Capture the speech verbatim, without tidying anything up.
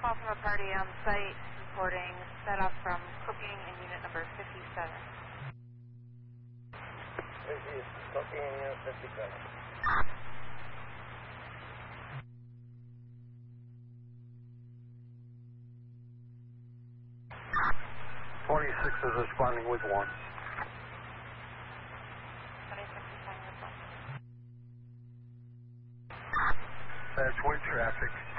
call from a party on site reporting set off from cooking in unit number fifty-seven. This is cooking in unit fifty-seven. twenty-six is responding with one. twenty-six is fine with one. That's with traffic.